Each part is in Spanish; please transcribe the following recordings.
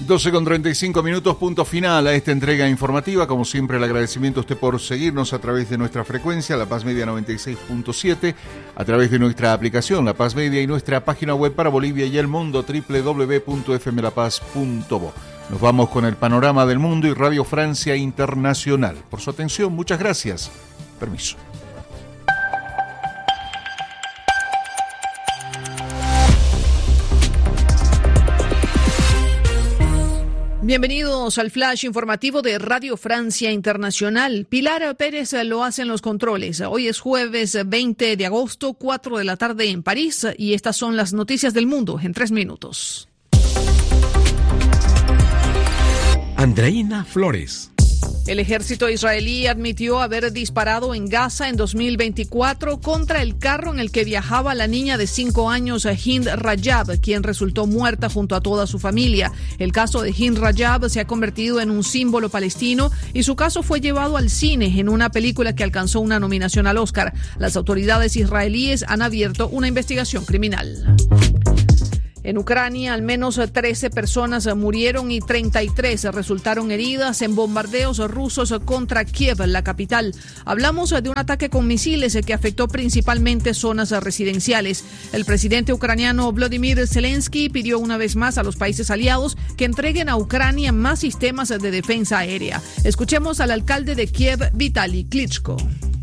12:35, punto final a esta entrega informativa. Como siempre, el agradecimiento a usted por seguirnos a través de nuestra frecuencia, La Paz Media 96.7, a través de nuestra aplicación La Paz Media y nuestra página web para Bolivia y el mundo, www.fmlapaz.bo. Nos vamos con el panorama del mundo y Radio Francia Internacional. Por su atención, muchas gracias. Permiso. Bienvenidos al flash informativo de Radio Francia Internacional. Pilar Pérez lo hace en los controles. Hoy es jueves 20 de agosto, 4 de la tarde en París, y estas son las noticias del mundo en 3 minutos. Andreina Flores. El ejército israelí admitió haber disparado en Gaza en 2024 contra el carro en el que viajaba la niña de 5 años Hind Rajab, quien resultó muerta junto a toda su familia. El caso de Hind Rajab se ha convertido en un símbolo palestino y su caso fue llevado al cine en una película que alcanzó una nominación al Oscar. Las autoridades israelíes han abierto una investigación criminal. En Ucrania, al menos 13 personas murieron y 33 resultaron heridas en bombardeos rusos contra Kiev, la capital. Hablamos de un ataque con misiles que afectó principalmente zonas residenciales. El presidente ucraniano Volodymyr Zelensky pidió una vez más a los países aliados que entreguen a Ucrania más sistemas de defensa aérea. Escuchemos al alcalde de Kiev, Vitaly Klitschko.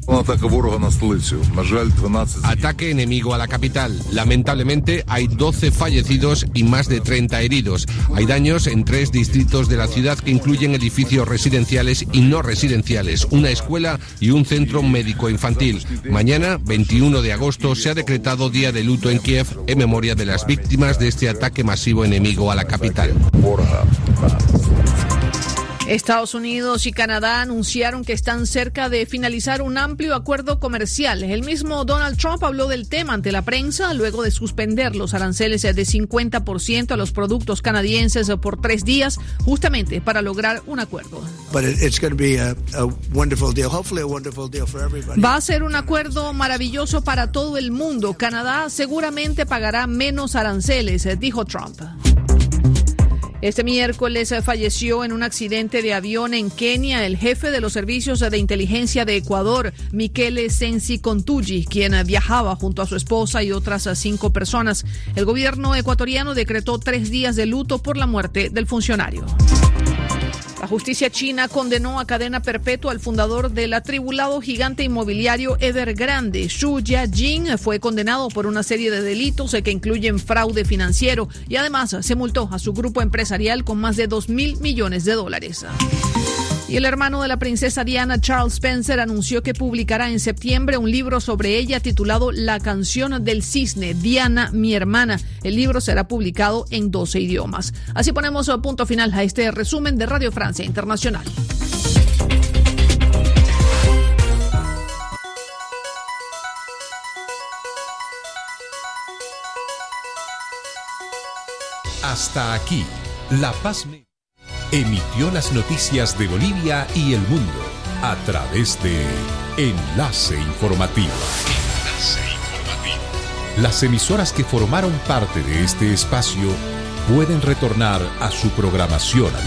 Ataque enemigo a la capital. Lamentablemente hay 12 fallecidos y más de 30 heridos. Hay daños en 3 distritos de la ciudad que incluyen edificios residenciales y no residenciales, una escuela y un centro médico infantil. Mañana, 21 de agosto, se ha decretado día de luto en Kiev en memoria de las víctimas de este ataque masivo enemigo a la capital. Estados Unidos y Canadá anunciaron que están cerca de finalizar un amplio acuerdo comercial. El mismo Donald Trump habló del tema ante la prensa luego de suspender los aranceles de 50% a los productos canadienses por 3 días, justamente para lograr un acuerdo. Va a ser un acuerdo maravilloso para todo el mundo. Canadá seguramente pagará menos aranceles, dijo Trump. Este miércoles falleció en un accidente de avión en Kenia el jefe de los servicios de inteligencia de Ecuador, Michele Sensi Contugi, quien viajaba junto a su esposa y otras 5 personas. El gobierno ecuatoriano decretó 3 días de luto por la muerte del funcionario. La justicia china condenó a cadena perpetua al fundador del atribulado gigante inmobiliario Evergrande. Xu Jiajing fue condenado por una serie de delitos que incluyen fraude financiero y además se multó a su grupo empresarial con más de $2.000 millones. Y el hermano de la princesa Diana, Charles Spencer, anunció que publicará en septiembre un libro sobre ella titulado La canción del cisne, Diana, mi hermana. El libro será publicado en 12 idiomas. Así ponemos punto final a este resumen de Radio Francia Internacional. Hasta aquí, La Paz emitió las noticias de Bolivia y el mundo a través de Enlace Informativo. Las emisoras que formaron parte de este espacio pueden retornar a su programación habitual.